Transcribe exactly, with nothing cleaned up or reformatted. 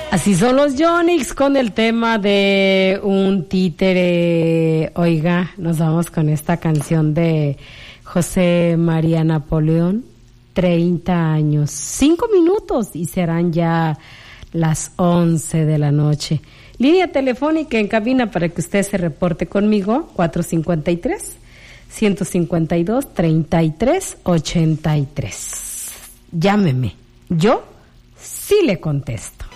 Así son los Yonix con el tema de un títere. Oiga, nos vamos con esta canción de José María Napoleón. treinta años, cinco minutos y serán ya las once de la noche. Línea telefónica en cabina para que usted se reporte conmigo, cuatro cinco tres, uno cinco dos, tres tres ocho tres. Llámeme, yo sí le contesto.